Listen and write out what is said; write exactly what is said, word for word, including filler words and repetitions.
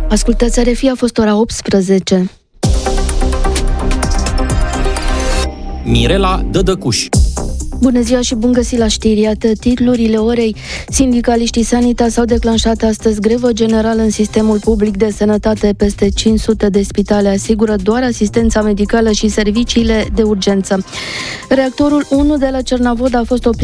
Ascultați R F I, a fost ora optsprezece. Mirela Dădăcuș. Bună ziua și bun găsit la știri. Iată titlurile orei. Sindicaliștii Sanitas au declanșat astăzi grevă generală în sistemul public de sănătate. Peste cinci sute de spitale asigură doar asistența medicală și serviciile de urgență. Reactorul unu de la Cernavodă a fost oprit